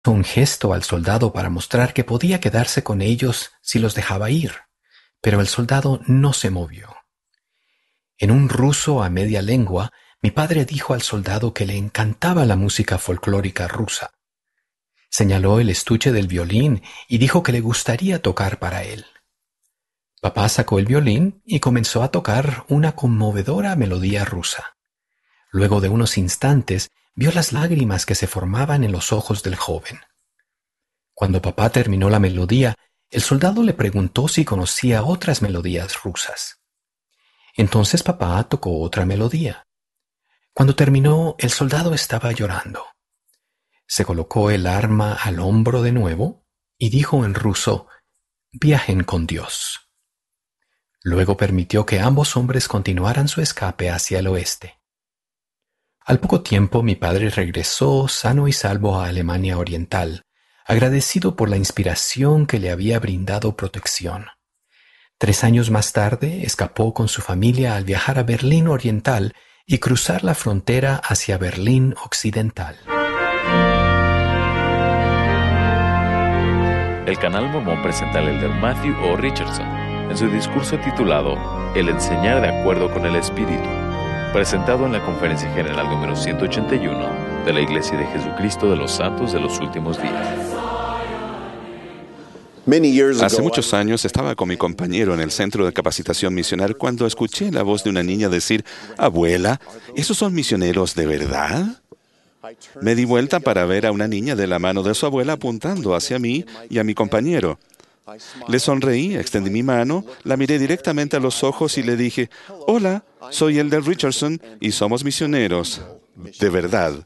un gesto al soldado para mostrar que podía quedarse con ellos si los dejaba ir, pero el soldado no se movió. En un ruso a media lengua, mi padre dijo al soldado que le encantaba la música folclórica rusa. Señaló el estuche del violín y dijo que le gustaría tocar para él. Papá sacó el violín y comenzó a tocar una conmovedora melodía rusa. Luego de unos instantes, vio las lágrimas que se formaban en los ojos del joven. Cuando papá terminó la melodía, el soldado le preguntó si conocía otras melodías rusas. Entonces papá tocó otra melodía. Cuando terminó, el soldado estaba llorando. Se colocó el arma al hombro de nuevo y dijo en ruso: «Viajen con Dios». Luego permitió que ambos hombres continuaran su escape hacia el oeste. Al poco tiempo mi padre regresó sano y salvo a Alemania Oriental, agradecido por la inspiración que le había brindado protección. 3 años más tarde escapó con su familia al viajar a Berlín Oriental y cruzar la frontera hacia Berlín Occidental. El canal Mormón presenta al elder Matthew O. Richardson en su discurso titulado El enseñar de acuerdo con el Espíritu, presentado en la Conferencia General número 181 de la Iglesia de Jesucristo de los Santos de los Últimos Días. Hace muchos años estaba con mi compañero en el Centro de Capacitación Misional cuando escuché la voz de una niña decir: «Abuela, ¿esos son misioneros de verdad?». Me di vuelta para ver a una niña de la mano de su abuela apuntando hacia mí y a mi compañero. Le sonreí, extendí mi mano, la miré directamente a los ojos y le dije: «Hola, soy elder Richardson y somos misioneros, de verdad».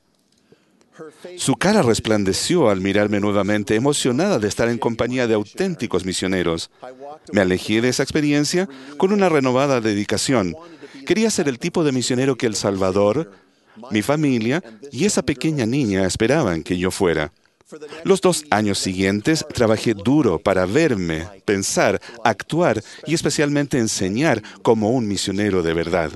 Su cara resplandeció al mirarme nuevamente, emocionada de estar en compañía de auténticos misioneros. Me alejé de esa experiencia con una renovada dedicación. Quería ser el tipo de misionero que El Salvador, mi familia y esa pequeña niña esperaban que yo fuera. Los 2 años siguientes trabajé duro para verme, pensar, actuar y especialmente enseñar como un misionero de verdad.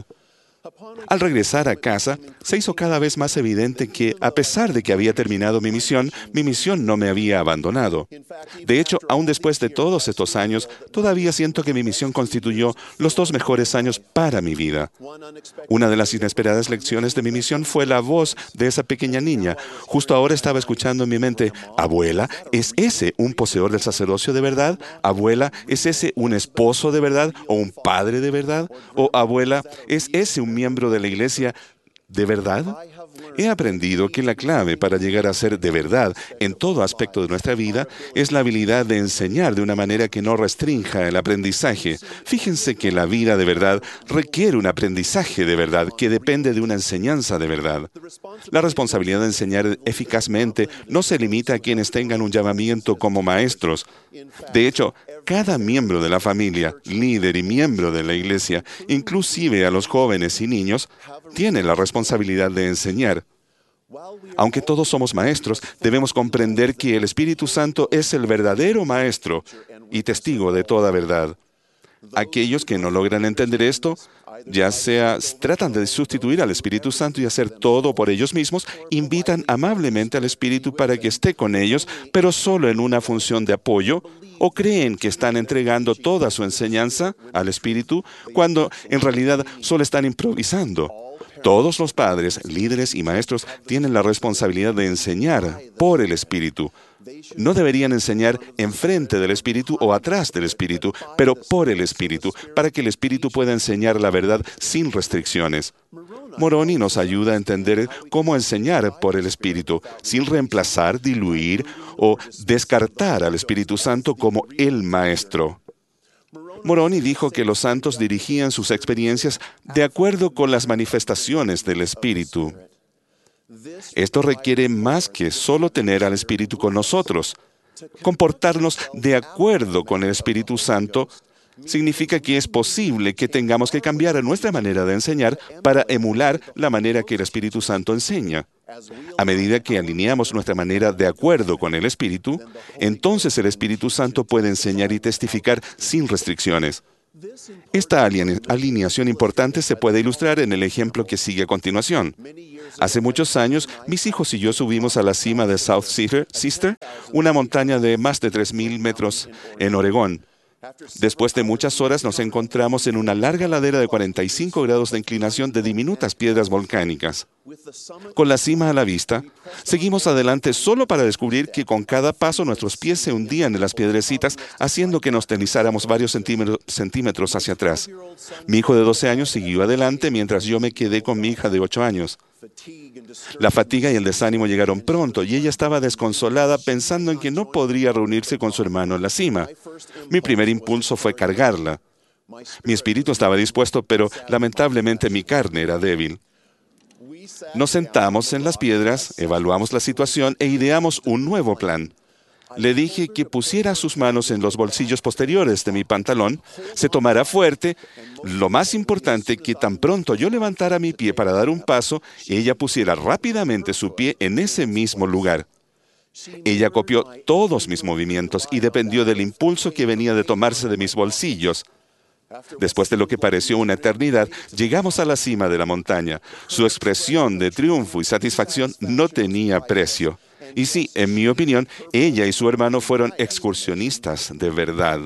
Al regresar a casa, se hizo cada vez más evidente que, a pesar de que había terminado mi misión no me había abandonado. De hecho, aún después de todos estos años, todavía siento que mi misión constituyó los 2 mejores años para mi vida. Una de las inesperadas lecciones de mi misión fue la voz de esa pequeña niña. Justo ahora estaba escuchando en mi mente: «Abuela, ¿es ese un poseedor del sacerdocio de verdad? Abuela, ¿es ese un esposo de verdad o un padre de verdad? O abuela, ¿es ese un miembro de la iglesia de verdad?». He aprendido que la clave para llegar a ser de verdad en todo aspecto de nuestra vida es la habilidad de enseñar de una manera que no restrinja el aprendizaje. Fíjense que la vida de verdad requiere un aprendizaje de verdad que depende de una enseñanza de verdad. La responsabilidad de enseñar eficazmente no se limita a quienes tengan un llamamiento como maestros. De hecho, cada miembro de la familia, líder y miembro de la iglesia, inclusive a los jóvenes y niños, tiene la responsabilidad de enseñar. Aunque todos somos maestros, debemos comprender que el Espíritu Santo es el verdadero maestro y testigo de toda verdad. Aquellos que no logran entender esto, ya sea tratan de sustituir al Espíritu Santo y hacer todo por ellos mismos, invitan amablemente al Espíritu para que esté con ellos, pero solo en una función de apoyo, o creen que están entregando toda su enseñanza al Espíritu, cuando en realidad solo están improvisando. Todos los padres, líderes y maestros tienen la responsabilidad de enseñar por el Espíritu. No deberían enseñar enfrente del Espíritu o atrás del Espíritu, pero por el Espíritu, para que el Espíritu pueda enseñar la verdad sin restricciones. Moroni nos ayuda a entender cómo enseñar por el Espíritu, sin reemplazar, diluir o descartar al Espíritu Santo como el Maestro. Moroni dijo que los santos dirigían sus experiencias de acuerdo con las manifestaciones del Espíritu. Esto requiere más que solo tener al Espíritu con nosotros. Comportarnos de acuerdo con el Espíritu Santo significa que es posible que tengamos que cambiar nuestra manera de enseñar para emular la manera que el Espíritu Santo enseña. A medida que alineamos nuestra manera de acuerdo con el Espíritu, entonces el Espíritu Santo puede enseñar y testificar sin restricciones. Esta alineación importante se puede ilustrar en el ejemplo que sigue a continuación. Hace muchos años, mis hijos y yo subimos a la cima de South Sister, una montaña de más de 3,000 metros en Oregón. Después de muchas horas nos encontramos en una larga ladera de 45 grados de inclinación de diminutas piedras volcánicas. Con la cima a la vista, seguimos adelante solo para descubrir que con cada paso nuestros pies se hundían en las piedrecitas, haciendo que nos deslizáramos varios centímetros hacia atrás. Mi hijo de 12 años siguió adelante mientras yo me quedé con mi hija de 8 años. La fatiga y el desánimo llegaron pronto y ella estaba desconsolada pensando en que no podría reunirse con su hermano en la cima. Mi primer impulso fue cargarla. Mi espíritu estaba dispuesto, pero lamentablemente mi carne era débil. Nos sentamos en las piedras, evaluamos la situación e ideamos un nuevo plan. Le dije que pusiera sus manos en los bolsillos posteriores de mi pantalón, se tomara fuerte. Lo más importante, que tan pronto yo levantara mi pie para dar un paso, ella pusiera rápidamente su pie en ese mismo lugar. Ella copió todos mis movimientos y dependió del impulso que venía de tomarse de mis bolsillos. Después de lo que pareció una eternidad, llegamos a la cima de la montaña. Su expresión de triunfo y satisfacción no tenía precio. Y sí, en mi opinión, ella y su hermano fueron excursionistas de verdad.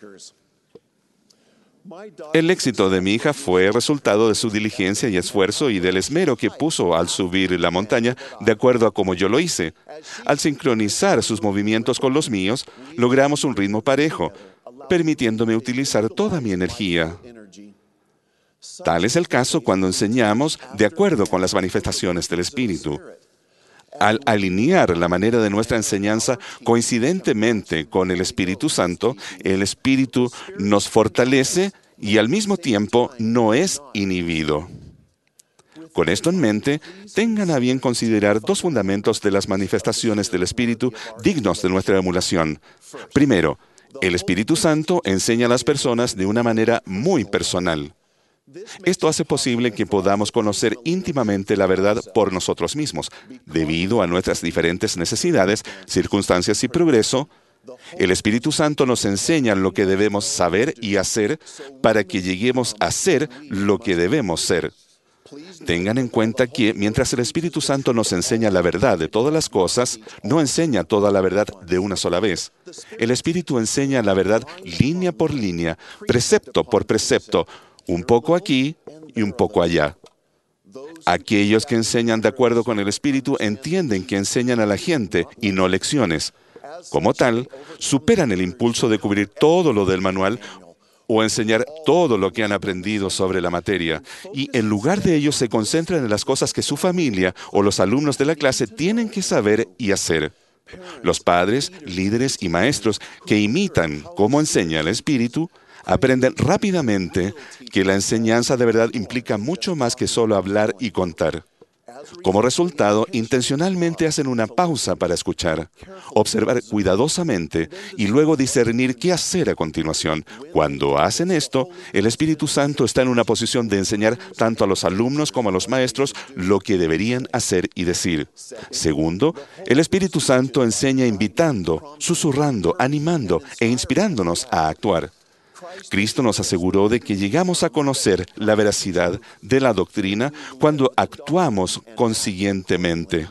El éxito de mi hija fue resultado de su diligencia y esfuerzo y del esmero que puso al subir la montaña, de acuerdo a como yo lo hice. Al sincronizar sus movimientos con los míos, logramos un ritmo parejo, permitiéndome utilizar toda mi energía. Tal es el caso cuando enseñamos de acuerdo con las manifestaciones del Espíritu. Al alinear la manera de nuestra enseñanza coincidentemente con el Espíritu Santo, el Espíritu nos fortalece y al mismo tiempo no es inhibido. Con esto en mente, tengan a bien considerar dos fundamentos de las manifestaciones del Espíritu dignos de nuestra emulación. Primero, el Espíritu Santo enseña a las personas de una manera muy personal. Esto hace posible que podamos conocer íntimamente la verdad por nosotros mismos. Debido a nuestras diferentes necesidades, circunstancias y progreso, el Espíritu Santo nos enseña lo que debemos saber y hacer para que lleguemos a ser lo que debemos ser. Tengan en cuenta que mientras el Espíritu Santo nos enseña la verdad de todas las cosas, no enseña toda la verdad de una sola vez. El Espíritu enseña la verdad línea por línea, precepto por precepto, un poco aquí y un poco allá. Aquellos que enseñan de acuerdo con el Espíritu entienden que enseñan a la gente y no lecciones. Como tal, superan el impulso de cubrir todo lo del manual o enseñar todo lo que han aprendido sobre la materia. Y en lugar de ello se concentran en las cosas que su familia o los alumnos de la clase tienen que saber y hacer. Los padres, líderes y maestros que imitan cómo enseña el Espíritu, aprenden rápidamente que la enseñanza de verdad implica mucho más que solo hablar y contar. Como resultado, intencionalmente hacen una pausa para escuchar, observar cuidadosamente y luego discernir qué hacer a continuación. Cuando hacen esto, el Espíritu Santo está en una posición de enseñar tanto a los alumnos como a los maestros lo que deberían hacer y decir. Segundo, el Espíritu Santo enseña invitando, susurrando, animando e inspirándonos a actuar. Cristo nos aseguró de que llegamos a conocer la veracidad de la doctrina cuando actuamos consiguientemente.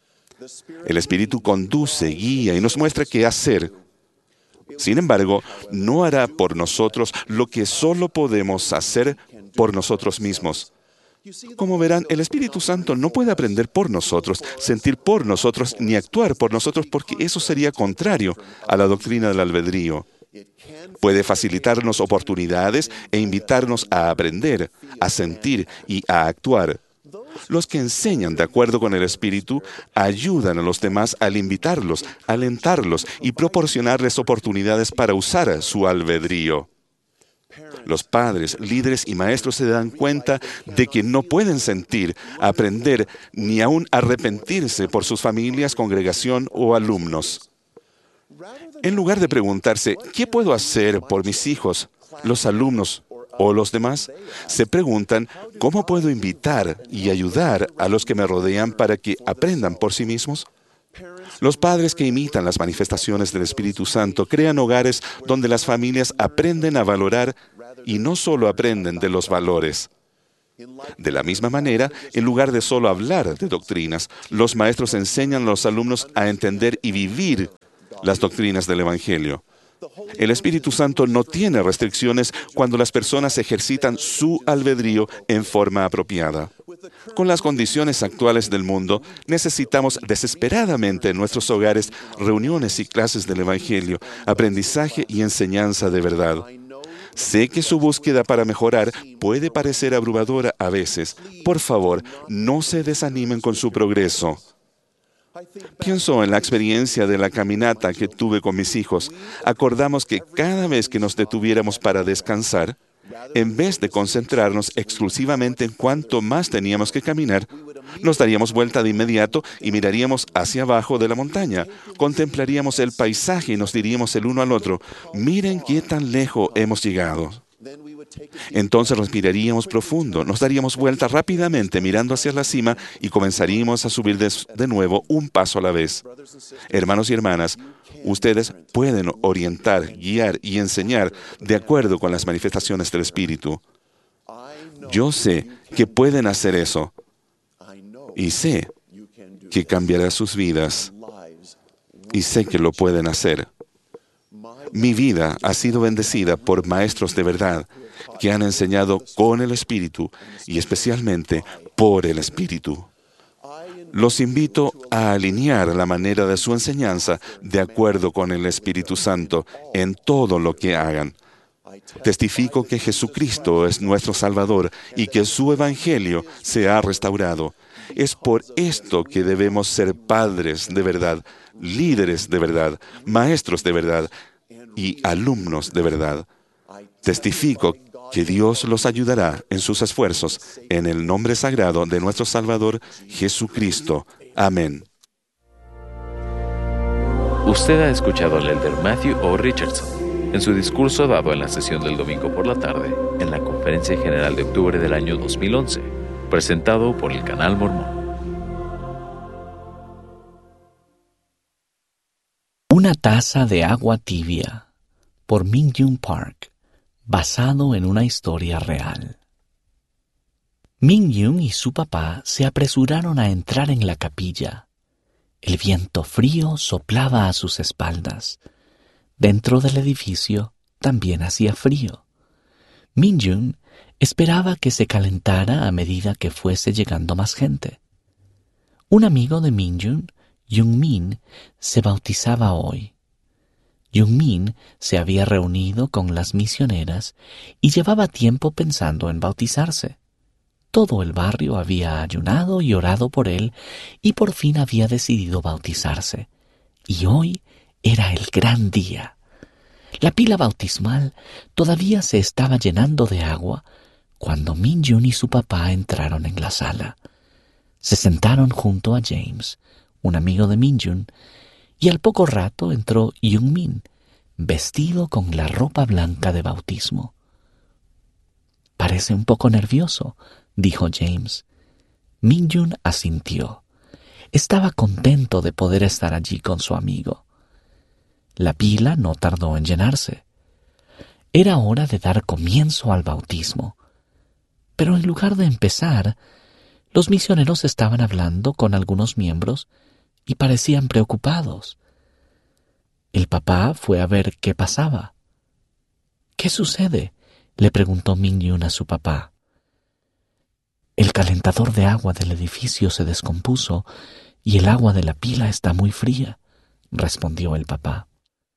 El Espíritu conduce, guía y nos muestra qué hacer. Sin embargo, no hará por nosotros lo que solo podemos hacer por nosotros mismos. Como verán, el Espíritu Santo no puede aprender por nosotros, sentir por nosotros, ni actuar por nosotros, porque eso sería contrario a la doctrina del albedrío. Puede facilitarnos oportunidades e invitarnos a aprender, a sentir y a actuar. Los que enseñan de acuerdo con el Espíritu ayudan a los demás al invitarlos, alentarlos y proporcionarles oportunidades para usar su albedrío. Los padres, líderes y maestros se dan cuenta de que no pueden sentir, aprender ni aún arrepentirse por sus familias, congregación o alumnos. En lugar de preguntarse, ¿qué puedo hacer por mis hijos, los alumnos o los demás? Se preguntan, ¿cómo puedo invitar y ayudar a los que me rodean para que aprendan por sí mismos? Los padres que imitan las manifestaciones del Espíritu Santo crean hogares donde las familias aprenden a valorar y no solo aprenden de los valores. De la misma manera, en lugar de solo hablar de doctrinas, los maestros enseñan a los alumnos a entender y vivir las doctrinas del Evangelio. El Espíritu Santo no tiene restricciones cuando las personas ejercitan su albedrío en forma apropiada. Con las condiciones actuales del mundo, necesitamos desesperadamente en nuestros hogares reuniones y clases del Evangelio, aprendizaje y enseñanza de verdad. Sé que su búsqueda para mejorar puede parecer abrumadora a veces. Por favor, no se desanimen con su progreso. Pienso en la experiencia de la caminata que tuve con mis hijos. Acordamos que cada vez que nos detuviéramos para descansar, en vez de concentrarnos exclusivamente en cuánto más teníamos que caminar, nos daríamos vuelta de inmediato y miraríamos hacia abajo de la montaña. Contemplaríamos el paisaje y nos diríamos el uno al otro, miren qué tan lejos hemos llegado. Entonces respiraríamos profundo, nos daríamos vuelta rápidamente mirando hacia la cima y comenzaríamos a subir de nuevo un paso a la vez. Hermanos y hermanas, ustedes pueden orientar, guiar y enseñar de acuerdo con las manifestaciones del Espíritu. Yo sé que pueden hacer eso y sé que cambiará sus vidas y sé que lo pueden hacer. Mi vida ha sido bendecida por maestros de verdad que han enseñado con el Espíritu y especialmente por el Espíritu. Los invito a alinear la manera de su enseñanza de acuerdo con el Espíritu Santo en todo lo que hagan. Testifico que Jesucristo es nuestro Salvador y que su Evangelio se ha restaurado. Es por esto que debemos ser padres de verdad, líderes de verdad, maestros de verdad y alumnos de verdad. Testifico que Dios los ayudará en sus esfuerzos en el nombre sagrado de nuestro Salvador Jesucristo. Amén. Usted ha escuchado al elder Matthew O. Richardson en su discurso dado en la sesión del domingo por la tarde en la Conferencia General de octubre del año 2011, presentado por el Canal Mormón. Una taza de agua tibia, por Min-Young Park, basado en una historia real. Min-Young y su papá se apresuraron a entrar en la capilla. El viento frío soplaba a sus espaldas. Dentro del edificio también hacía frío. Min-Young esperaba que se calentara a medida que fuese llegando más gente. Un amigo de Min-Young, Young-Min, se bautizaba hoy. Young-Min se había reunido con las misioneras y llevaba tiempo pensando en bautizarse. Todo el barrio había ayunado y orado por él y por fin había decidido bautizarse. Y hoy era el gran día. La pila bautismal todavía se estaba llenando de agua cuando Min-Young y su papá entraron en la sala. Se sentaron junto a James, un amigo de Min-Young, y al poco rato entró Young-Min, vestido con la ropa blanca de bautismo. «Parece un poco nervioso», dijo James. Min-Young asintió. Estaba contento de poder estar allí con su amigo. La pila no tardó en llenarse. Era hora de dar comienzo al bautismo. Pero en lugar de empezar, los misioneros estaban hablando con algunos miembros y parecían preocupados. El papá fue a ver qué pasaba. «¿Qué sucede?», le preguntó Min-Young a su papá. «El calentador de agua del edificio se descompuso y el agua de la pila está muy fría», respondió el papá.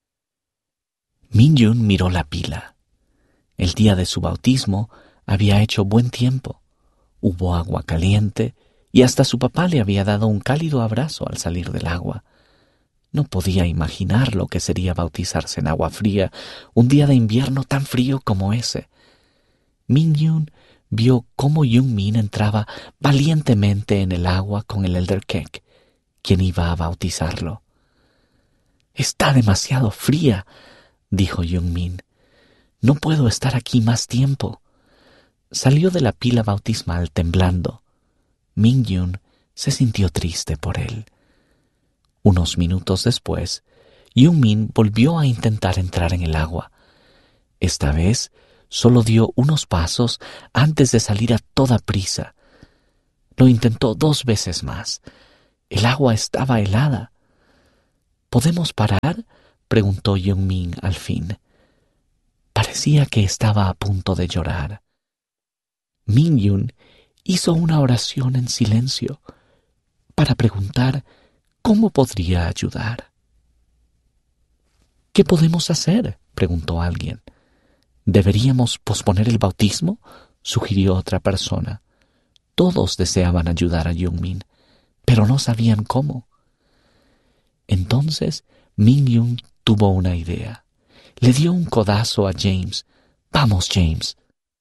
Min-Young miró la pila. El día de su bautismo había hecho buen tiempo. Hubo agua caliente y hasta su papá le había dado un cálido abrazo al salir del agua. No podía imaginar lo que sería bautizarse en agua fría un día de invierno tan frío como ese. Min-Young vio cómo Young-Min entraba valientemente en el agua con el elder Keck, quien iba a bautizarlo. «Está demasiado fría», dijo Young-Min. «No puedo estar aquí más tiempo». Salió de la pila bautismal temblando. Min-Young se sintió triste por él. Unos minutos después, Young-Min volvió a intentar entrar en el agua. Esta vez, Solo dio unos pasos antes de salir a toda prisa. Lo intentó 2 veces más. El agua estaba helada. ¿Podemos parar?, preguntó Young-min al fin. Parecía que estaba a punto de llorar. Min-yun hizo una oración en silencio para preguntar cómo podría ayudar. ¿Qué podemos hacer?, preguntó alguien. ¿Deberíamos posponer el bautismo?, sugirió otra persona. Todos deseaban ayudar a Young-min, pero no sabían cómo. Entonces Min-yun tuvo una idea. Le dio un codazo a James. «Vamos, James».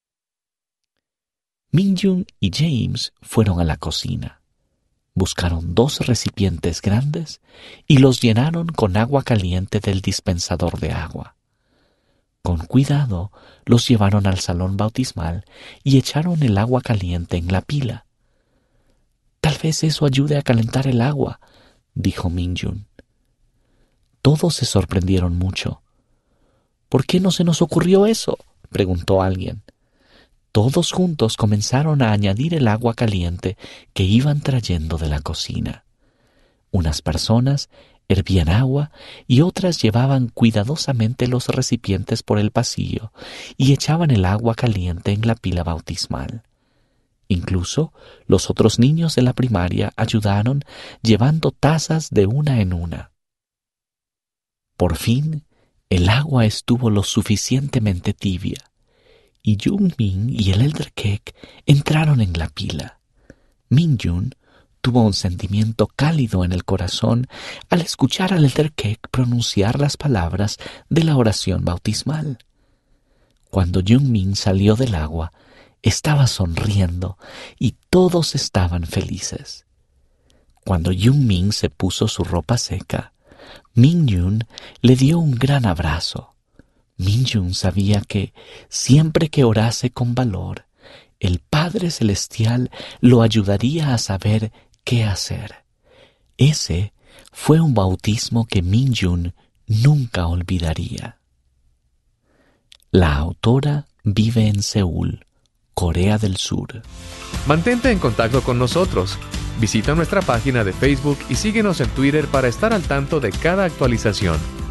Min-yun y James fueron a la cocina. Buscaron 2 recipientes grandes y los llenaron con agua caliente del dispensador de agua. Con cuidado los llevaron al salón bautismal y echaron el agua caliente en la pila. «Tal vez eso ayude a calentar el agua», dijo Min-yun. Todos se sorprendieron mucho. «¿Por qué no se nos ocurrió eso?», preguntó alguien. Todos juntos comenzaron a añadir el agua caliente que iban trayendo de la cocina. Unas personas hervían agua y otras llevaban cuidadosamente los recipientes por el pasillo y echaban el agua caliente en la pila bautismal. Incluso los otros niños de la primaria ayudaron llevando tazas de una en una. Por fin, el agua estuvo lo suficientemente tibia y Young-min y el Elder Keck entraron en la pila. Min-yun tuvo un sentimiento cálido en el corazón al escuchar al Elder Keck pronunciar las palabras de la oración bautismal. Cuando Young-min salió del agua, estaba sonriendo y todos estaban felices. Cuando Young-min se puso su ropa seca, Min-yun le dio un gran abrazo. Min-yun sabía que, siempre que orase con valor, el Padre Celestial lo ayudaría a saber qué hacer. Ese fue un bautismo que Min-yun nunca olvidaría. La autora vive en Seúl, Corea del Sur. Mantente en contacto con nosotros. Visita nuestra página de Facebook y síguenos en Twitter para estar al tanto de cada actualización.